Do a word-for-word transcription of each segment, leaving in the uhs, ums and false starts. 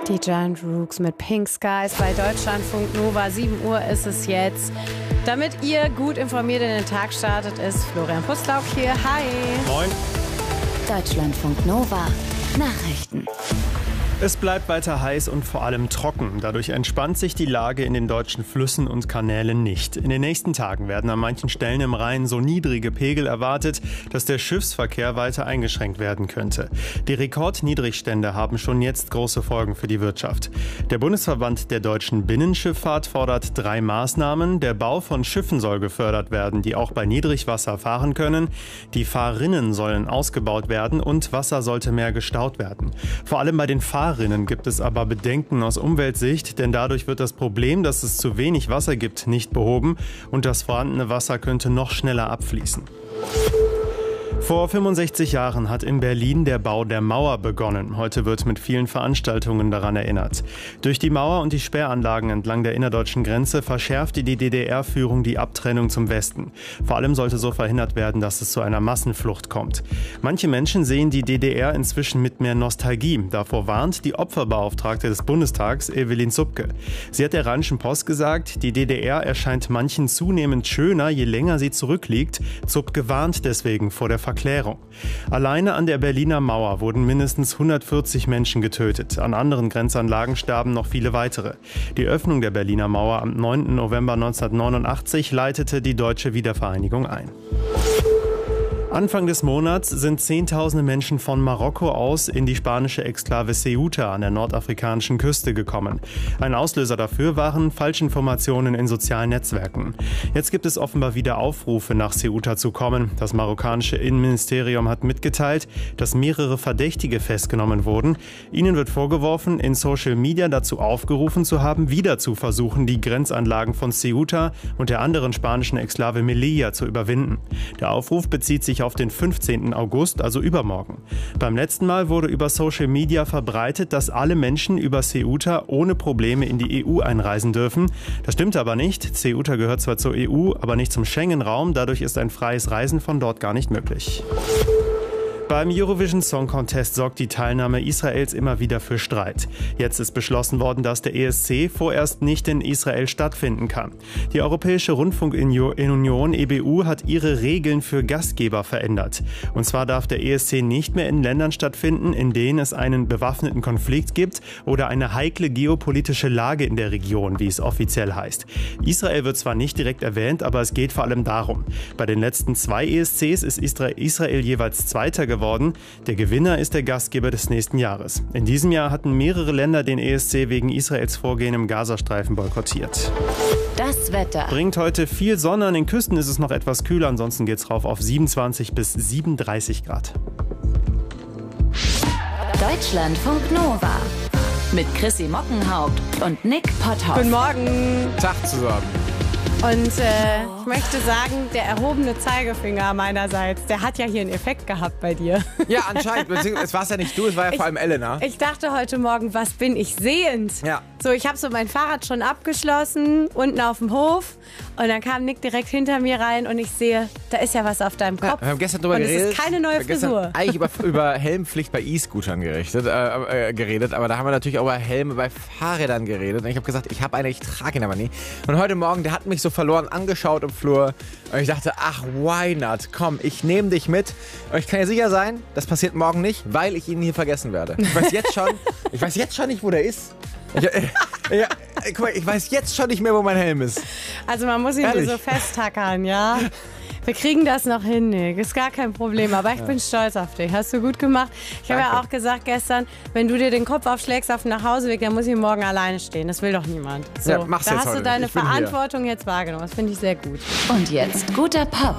Die Giant Rooks mit Pink Skies bei Deutschlandfunk Nova. sieben Uhr ist es jetzt. Damit ihr gut informiert in den Tag startet, ist Florian Putzlauk hier. Hi. Moin. Deutschlandfunk Nova. Nachrichten. Es bleibt weiter heiß und vor allem trocken. Dadurch entspannt sich die Lage in den deutschen Flüssen und Kanälen nicht. In den nächsten Tagen werden an manchen Stellen im Rhein so niedrige Pegel erwartet, dass der Schiffsverkehr weiter eingeschränkt werden könnte. Die Rekordniedrigstände haben schon jetzt große Folgen für die Wirtschaft. Der Bundesverband der deutschen Binnenschifffahrt fordert drei Maßnahmen. Der Bau von Schiffen soll gefördert werden, die auch bei Niedrigwasser fahren können. Die Fahrrinnen sollen ausgebaut werden und Wasser sollte mehr gestaut werden. Vor allem bei den Fahrrinnen gibt es aber Bedenken aus Umweltsicht, denn dadurch wird das Problem, dass es zu wenig Wasser gibt, nicht behoben und das vorhandene Wasser könnte noch schneller abfließen. Vor fünfundsechzig Jahren hat in Berlin der Bau der Mauer begonnen. Heute wird mit vielen Veranstaltungen daran erinnert. Durch die Mauer und die Sperranlagen entlang der innerdeutschen Grenze verschärfte die D D R-Führung die Abtrennung zum Westen. Vor allem sollte so verhindert werden, dass es zu einer Massenflucht kommt. Manche Menschen sehen die D D R inzwischen mit mehr Nostalgie. Davor warnt die Opferbeauftragte des Bundestags, Evelyn Zupke. Sie hat der Rheinischen Post gesagt, die D D R erscheint manchen zunehmend schöner, je länger sie zurückliegt. Zupke warnt deswegen vor der Verklärung. Alleine an der Berliner Mauer wurden mindestens hundertvierzig Menschen getötet. An anderen Grenzanlagen starben noch viele weitere. Die Öffnung der Berliner Mauer am neunten November neunzehnhundertneunundachtzig leitete die deutsche Wiedervereinigung ein. Anfang des Monats sind Zehntausende Menschen von Marokko aus in die spanische Exklave Ceuta an der nordafrikanischen Küste gekommen. Ein Auslöser dafür waren Falschinformationen in sozialen Netzwerken. Jetzt gibt es offenbar wieder Aufrufe, nach Ceuta zu kommen. Das marokkanische Innenministerium hat mitgeteilt, dass mehrere Verdächtige festgenommen wurden. Ihnen wird vorgeworfen, in Social Media dazu aufgerufen zu haben, wieder zu versuchen, die Grenzanlagen von Ceuta und der anderen spanischen Exklave Melilla zu überwinden. Der Aufruf bezieht sich auf den fünfzehnten August, also übermorgen. Beim letzten Mal wurde über Social Media verbreitet, dass alle Menschen über Ceuta ohne Probleme in die E U einreisen dürfen. Das stimmt aber nicht. Ceuta gehört zwar zur E U, aber nicht zum Schengen-Raum. Dadurch ist ein freies Reisen von dort gar nicht möglich. Beim Eurovision Song Contest sorgt die Teilnahme Israels immer wieder für Streit. Jetzt ist beschlossen worden, dass der E S C vorerst nicht in Israel stattfinden kann. Die Europäische Rundfunkunion E B U hat ihre Regeln für Gastgeber verändert. Und zwar darf der E S C nicht mehr in Ländern stattfinden, in denen es einen bewaffneten Konflikt gibt oder eine heikle geopolitische Lage in der Region, wie es offiziell heißt. Israel wird zwar nicht direkt erwähnt, aber es geht vor allem darum. Bei den letzten zwei E S Cs ist Israel jeweils Zweiter geworden. Der Gewinner ist der Gastgeber des nächsten Jahres. In diesem Jahr hatten mehrere Länder den E S C wegen Israels Vorgehen im Gazastreifen boykottiert. Das Wetter. Bringt heute viel Sonne. An den Küsten ist es noch etwas kühler. Ansonsten geht es rauf auf siebenundzwanzig bis siebenunddreißig Grad. Deutschlandfunk Nova. Mit Chrissy Mockenhaupt und Nick Potthoff. Guten Morgen. Tag zusammen. Und äh, ich möchte sagen, der erhobene Zeigefinger meinerseits, der hat ja hier einen Effekt gehabt bei dir. Ja, anscheinend. Beziehungsweise es war ja nicht du, es war ja ich, vor allem Elena. Ich dachte heute Morgen, was bin ich sehend? Ja. So, ich habe so mein Fahrrad schon abgeschlossen, unten auf dem Hof. Und dann kam Nick direkt hinter mir rein und ich sehe, da ist ja was auf deinem Kopf. Ja, wir haben gestern drüber und geredet. es ist keine neue wir haben gestern Frisur. eigentlich über, über Helmpflicht bei E-Scootern gerichtet, äh, äh, geredet, aber da haben wir natürlich auch über Helme bei Fahrrädern geredet. Und ich habe gesagt, ich habe eine, ich trage ihn aber nie. Und heute Morgen, der hat mich so verloren angeschaut im Flur. Und ich dachte, ach, why not? Komm, ich nehme dich mit. Und ich kann ja sicher sein, das passiert morgen nicht, weil ich ihn hier vergessen werde. Ich weiß jetzt schon, ich weiß jetzt schon nicht, wo der ist. Ich, äh, äh, guck mal, ich weiß jetzt schon nicht mehr, wo mein Helm ist. Also man muss ihn Ehrlich? nur so festtackern, ja? Wir kriegen das noch hin, Nick. Ist gar kein Problem. Aber ich ja. bin stolz auf dich. Hast du gut gemacht. Ich habe ja auch gesagt gestern, wenn du dir den Kopf aufschlägst auf dem Nachhauseweg, dann muss ich morgen alleine stehen. Das will doch niemand. So, ja, mach's da jetzt hast heute du deine nicht. Ich bin Verantwortung hier. Jetzt wahrgenommen. Das finde ich sehr gut. Und jetzt guter Pop.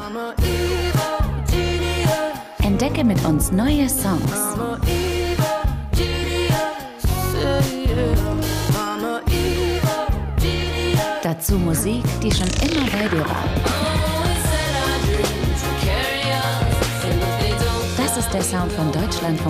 Entdecke mit uns neue Songs. Dazu Musik, die schon immer bei dir war. Das ist der Sound von Deutschlandfunk